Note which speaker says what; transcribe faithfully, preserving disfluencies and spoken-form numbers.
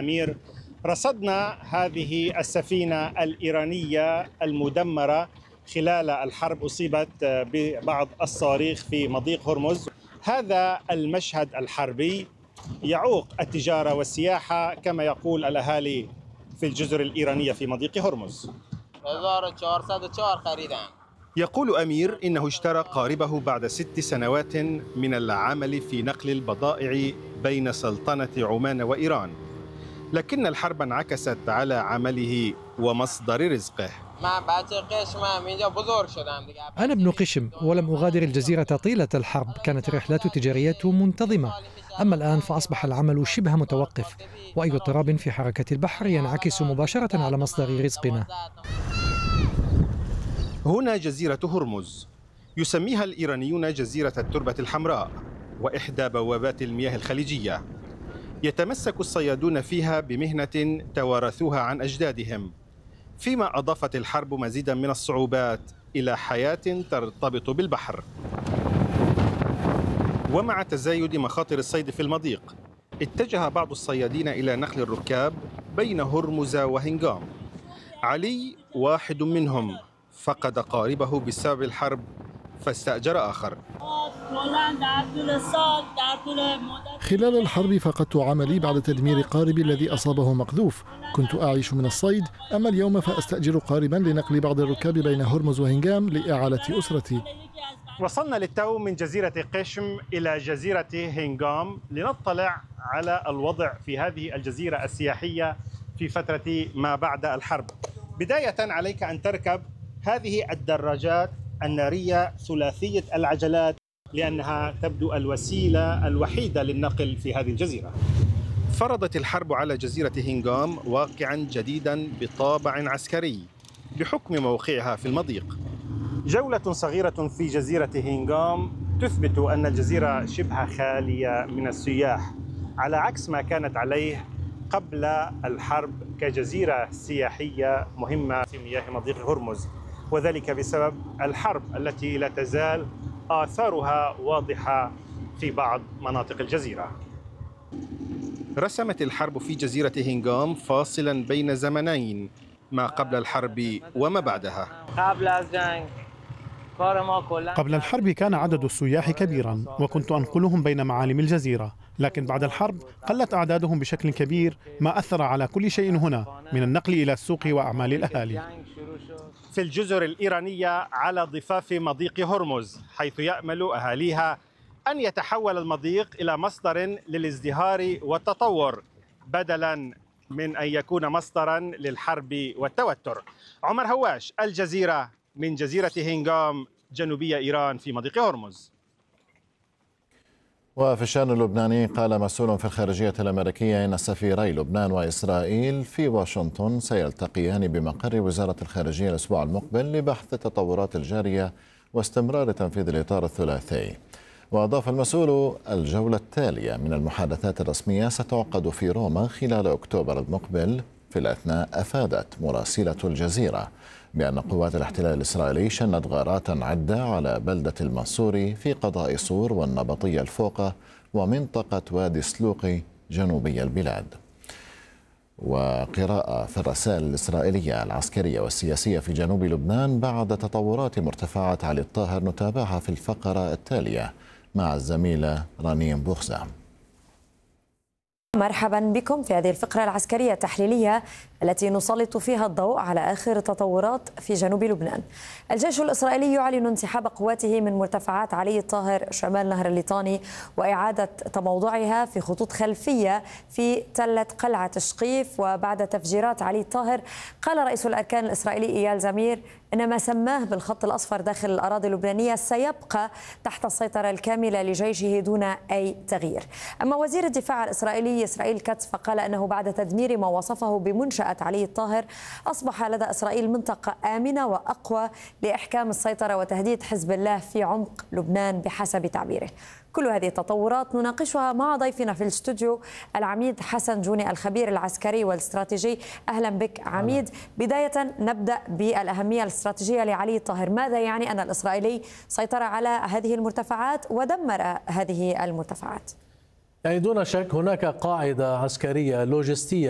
Speaker 1: أمير، رصدنا هذه السفينة الإيرانية المدمرة خلال الحرب، أصيبت ببعض الصواريخ في مضيق هرمز. هذا المشهد الحربي يعوق التجارة والسياحة كما يقول الأهالي في الجزر الإيرانية في مضيق هرمز. يقول أمير إنه اشترى قاربه بعد ست سنوات من العمل في نقل البضائع بين سلطنة عمان وإيران، لكن الحرب انعكست على عمله ومصدر رزقه.
Speaker 2: أنا ابن قشم ولم أغادر الجزيرة طيلة الحرب، كانت الرحلات التجارية منتظمة. أما الآن فأصبح العمل شبه متوقف، وأي اضطراب في حركة البحر ينعكس مباشرة على مصدر رزقنا.
Speaker 1: هنا جزيرة هرمز، يسميها الإيرانيون جزيرة التربة الحمراء، وإحدى بوابات المياه الخليجية. يتمسك الصيادون فيها بمهنة توارثوها عن أجدادهم، فيما أضافت الحرب مزيدا من الصعوبات إلى حياة ترتبط بالبحر. ومع تزايد مخاطر الصيد في المضيق، اتجه بعض الصيادين إلى نقل الركاب بين هرمز وهنغام. علي واحد منهم، فقد قاربه بسبب الحرب فاستأجر آخر.
Speaker 3: خلال الحرب فقدت عملي بعد تدمير قاربي الذي أصابه مقذوف. كنت أعيش من الصيد، أما اليوم فأستأجر قاربا لنقل بعض الركاب بين هرمز وهنغام لإعالة أسرتي.
Speaker 1: وصلنا للتو من جزيرة قشم إلى جزيرة هنغام لنطلع على الوضع في هذه الجزيرة السياحية في فترة ما بعد الحرب. بداية عليك أن تركب هذه الدراجات النارية ثلاثية العجلات، لأنها تبدو الوسيلة الوحيدة للنقل في هذه الجزيرة. فرضت الحرب على جزيرة هنغام واقعا جديدا بطابع عسكري بحكم موقعها في المضيق. جولة صغيرة في جزيرة هنغام تثبت أن الجزيرة شبه خالية من السياح، على عكس ما كانت عليه قبل الحرب كجزيرة سياحية مهمة في مياه مضيق هرمز، وذلك بسبب الحرب التي لا تزال آثارها واضحة في بعض مناطق الجزيرة. رسمت الحرب في جزيرة هنغام فاصلا بين زمنين، ما قبل الحرب وما بعدها.
Speaker 4: قبل الحرب كان عدد السياح كبيرا وكنت أنقلهم بين معالم الجزيرة، لكن بعد الحرب قلت أعدادهم بشكل كبير، ما أثر على كل شيء هنا من النقل إلى السوق وأعمال الأهالي.
Speaker 1: في الجزر الإيرانية على ضفاف مضيق هرمز، حيث يأمل أهاليها أن يتحول المضيق إلى مصدر للازدهار والتطور بدلا من أن يكون مصدرا للحرب والتوتر. عمر هواش، الجزيرة، من جزيرة هنغام جنوبية إيران في مضيق هرمز.
Speaker 5: وفي الشأن اللبناني قال مسؤول في الخارجية الأمريكية إن سفيري لبنان وإسرائيل في واشنطن سيلتقيان بمقر وزارة الخارجية الأسبوع المقبل لبحث التطورات الجارية واستمرار تنفيذ الإطار الثلاثي. وأضاف المسؤول الجولة التالية من المحادثات الرسمية ستعقد في روما خلال أكتوبر المقبل. في الأثناء أفادت مراسلة الجزيرة بأن قوات الاحتلال الإسرائيلي شنت غارات عدة على بلدة المنصوري في قضاء صور والنبطية الفوقة ومنطقة وادي سلوقي جنوبي البلاد. وقراءة في الرسائل الإسرائيلية العسكرية والسياسية في جنوب لبنان بعد تطورات مرتفعات علي الطاهر نتابعها في الفقرة التالية مع الزميلة رنيم بوخزة.
Speaker 6: مرحبا بكم في هذه الفقرة العسكرية التحليلية التي نسلط فيها الضوء على آخر التطورات في جنوب لبنان. الجيش الإسرائيلي يعلن انسحاب قواته من مرتفعات علي الطاهر شمال نهر الليطاني وإعادة تموضعها في خطوط خلفية في تلة قلعة شقيف. وبعد تفجيرات علي الطاهر قال رئيس الأركان الإسرائيلي إيال زمير إن ما سماه بالخط الأصفر داخل الأراضي اللبنانية سيبقى تحت السيطرة الكاملة لجيشه دون أي تغيير. أما وزير الدفاع الإسرائيلي إسرائيل كاتس فقال أنه بعد تدمير ما وصفه بمنشأة علي الطاهر أصبح لدى إسرائيل منطقة آمنة وأقوى لإحكام السيطرة وتهديد حزب الله في عمق لبنان بحسب تعبيره. كل هذه التطورات نناقشها مع ضيفنا في الاستوديو العميد حسن جوني الخبير العسكري والاستراتيجي. أهلا بك عميد. بداية نبدأ بالأهمية الاستراتيجية لعلي الطاهر. ماذا يعني أن الإسرائيلي سيطر على هذه المرتفعات ودمر هذه المرتفعات؟
Speaker 7: يعني دون شك هناك قاعدة عسكرية لوجستية